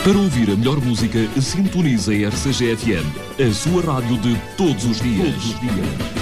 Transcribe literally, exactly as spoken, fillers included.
Para ouvir a melhor música, sintonize a R C G F M, a sua rádio de todos os dias. Todos os dias.